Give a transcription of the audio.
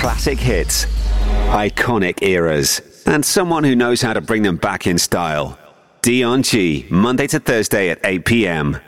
Classic hits, iconic eras, and someone who knows how to bring them back in style. Dion G, Monday to Thursday at 8 p.m.